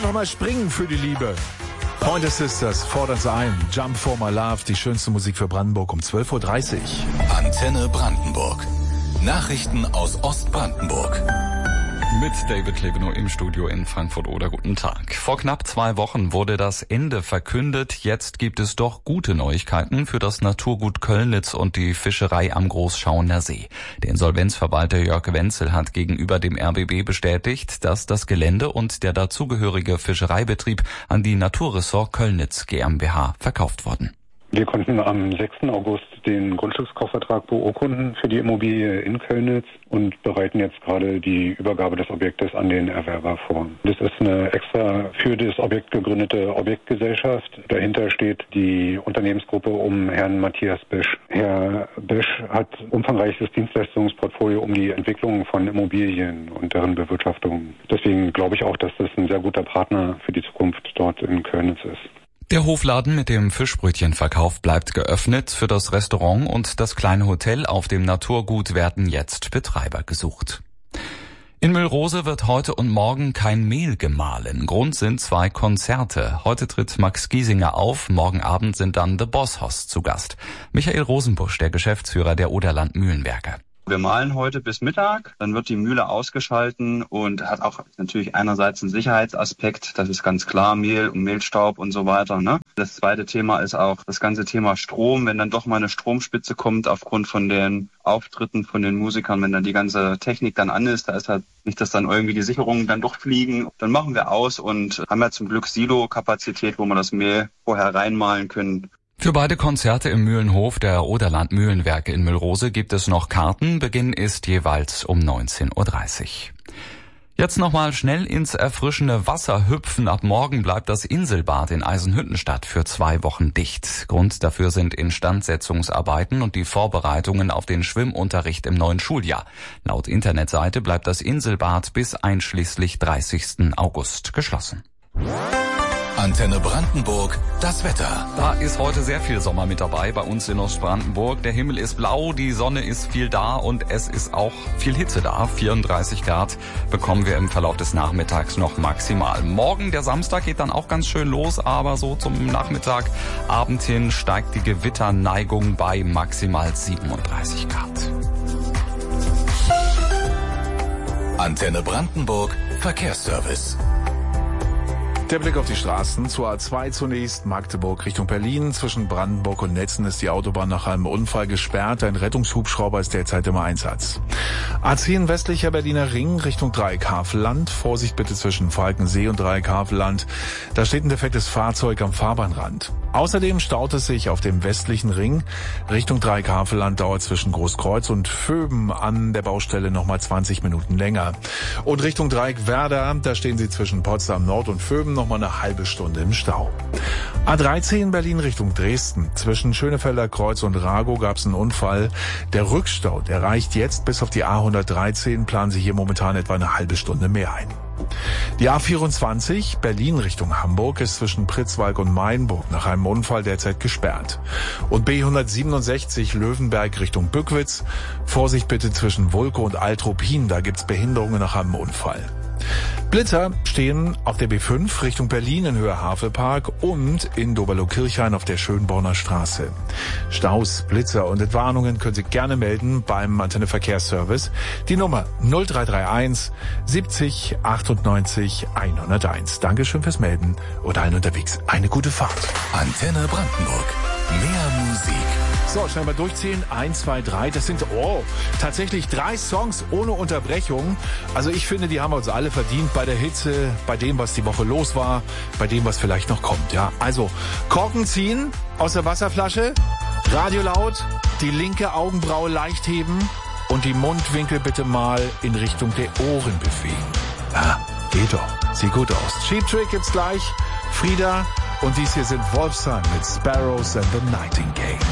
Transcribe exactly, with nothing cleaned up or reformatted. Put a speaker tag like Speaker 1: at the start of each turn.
Speaker 1: nochmal springen für die Liebe. Pointer Sisters fordern sie ein. Jump for my love, die schönste Musik für Brandenburg um zwölf Uhr dreißig.
Speaker 2: Antenne Brandenburg. Nachrichten aus Ostbrandenburg.
Speaker 3: Mit David Lebenow im Studio in Frankfurt-Oder. Guten Tag. Vor knapp zwei Wochen wurde das Ende verkündet. Jetzt gibt es doch gute Neuigkeiten für das Naturgut Köllnitz und die Fischerei am Großschauener See. Der Insolvenzverwalter Jörg Wenzel hat gegenüber dem R B B bestätigt, dass das Gelände und der dazugehörige Fischereibetrieb an die Naturressort Köllnitz GmbH verkauft wurden.
Speaker 4: Wir konnten am sechsten August den Grundstückskaufvertrag beurkunden für die Immobilie in Köllnitz und bereiten jetzt gerade die Übergabe des Objektes an den Erwerber vor. Das ist eine extra für das Objekt gegründete Objektgesellschaft. Dahinter steht die Unternehmensgruppe um Herrn Matthias Bisch. Herr Bisch hat umfangreiches Dienstleistungsportfolio um die Entwicklung von Immobilien und deren Bewirtschaftung. Deswegen glaube ich auch, dass das ein sehr guter Partner für die Zukunft dort in Köllnitz ist.
Speaker 3: Der Hofladen mit dem Fischbrötchenverkauf bleibt geöffnet. Für das Restaurant und das kleine Hotel auf dem Naturgut werden jetzt Betreiber gesucht. In Müllrose wird heute und morgen kein Mehl gemahlen. Grund sind zwei Konzerte. Heute tritt Max Giesinger auf, morgen Abend sind dann The Boss Hoss zu Gast. Michael Rosenbusch, der Geschäftsführer der Oderland Mühlenwerke.
Speaker 5: Wir mahlen heute bis Mittag, dann wird die Mühle ausgeschalten und hat auch natürlich einerseits einen Sicherheitsaspekt, das ist ganz klar, Mehl und Mehlstaub und so weiter. Ne? Das zweite Thema ist auch das ganze Thema Strom, wenn dann doch mal eine Stromspitze kommt aufgrund von den Auftritten von den Musikern, wenn dann die ganze Technik dann an ist, da ist halt nicht, dass dann irgendwie die Sicherungen dann doch fliegen, dann machen wir aus und haben ja zum Glück Silo-Kapazität, wo wir das Mehl vorher reinmahlen können.
Speaker 3: Für beide Konzerte im Mühlenhof der Oderland Mühlenwerke in Müllrose gibt es noch Karten. Beginn ist jeweils um neunzehn Uhr dreißig. Jetzt nochmal schnell ins erfrischende Wasser hüpfen. Ab morgen bleibt das Inselbad in Eisenhüttenstadt für zwei Wochen dicht. Grund dafür sind Instandsetzungsarbeiten und die Vorbereitungen auf den Schwimmunterricht im neuen Schuljahr. Laut Internetseite bleibt das Inselbad bis einschließlich dreißigsten August geschlossen.
Speaker 2: Antenne Brandenburg, das Wetter.
Speaker 3: Da ist heute sehr viel Sommer mit dabei bei uns in Ostbrandenburg. Der Himmel ist blau, die Sonne ist viel da und es ist auch viel Hitze da. vierunddreißig Grad bekommen wir im Verlauf des Nachmittags noch maximal. Morgen, der Samstag, geht dann auch ganz schön los, aber so zum Nachmittag, Abend hin steigt die Gewitterneigung bei maximal siebenunddreißig Grad.
Speaker 2: Antenne Brandenburg, Verkehrsservice.
Speaker 1: Der Blick auf die Straßen. Zur A zwei zunächst, Magdeburg Richtung Berlin. Zwischen Brandenburg und Netzen ist die Autobahn nach einem Unfall gesperrt. Ein Rettungshubschrauber ist derzeit im Einsatz. A zehn westlicher Berliner Ring Richtung Dreieck-Havelland. Vorsicht bitte zwischen Falkensee und Dreieck-Havelland. Da steht ein defektes Fahrzeug am Fahrbahnrand. Außerdem staut es sich auf dem westlichen Ring Richtung Dreieck-Havelland, dauert zwischen Großkreuz und Vöben an der Baustelle nochmal zwanzig Minuten länger. Und Richtung Dreieck-Werder, da stehen sie zwischen Potsdam Nord und Vöben nochmal eine halbe Stunde im Stau. A dreizehn Berlin Richtung Dresden. Zwischen Schönefelder Kreuz und Ragow gab es einen Unfall. Der Rückstau, der reicht jetzt bis auf die A hundertdreizehn, planen Sie hier momentan etwa eine halbe Stunde mehr ein. Die A vierundzwanzig Berlin Richtung Hamburg ist zwischen Pritzwalk und Mainburg nach einem Unfall derzeit gesperrt. Und B hundertsiebenundsechzig Löwenberg Richtung Bückwitz. Vorsicht bitte zwischen Vulko und Altruppin, da gibt's Behinderungen nach einem Unfall. Blitzer stehen auf der B fünf Richtung Berlin in Höhe Havelpark und in Doberlo-Kirchhain auf der Schönborner Straße. Staus, Blitzer und Entwarnungen können Sie gerne melden beim Antenne Verkehrsservice. Die Nummer null drei drei eins siebzig achtundneunzig hunderteins. Dankeschön fürs Melden oder allen unterwegs. Eine gute Fahrt.
Speaker 2: Antenne Brandenburg. Mehr Musik.
Speaker 1: So, schnell mal durchzählen. Eins, zwei, drei. Das sind, oh, tatsächlich drei Songs ohne Unterbrechung. Also ich finde, die haben wir uns alle verdient bei der Hitze, bei dem, was die Woche los war, bei dem, was vielleicht noch kommt. Ja, also Korken ziehen aus der Wasserflasche, Radio laut, die linke Augenbraue leicht heben und die Mundwinkel bitte mal in Richtung der Ohren bewegen. Ah, geht doch. Sieht gut aus. Cheap Trick gibt's gleich. Frieda und dies hier sind Wolfsheim mit Sparrows and the Nightingale.